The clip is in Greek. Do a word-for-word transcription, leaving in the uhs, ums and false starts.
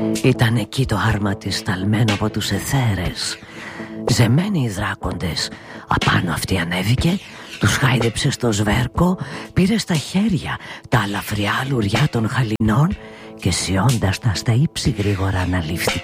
Ήταν εκεί το άρμα της σταλμένο από τους αιθέρες. Ζεμένοι οι δράκοντες. Απάνω αυτή ανέβηκε, τους χάιδεψε στο σβέρκο, πήρε στα χέρια τα αλαφριά λουριά των χαλινών και σιώντας τα στα ύψη γρήγορα αναλήφθηκε.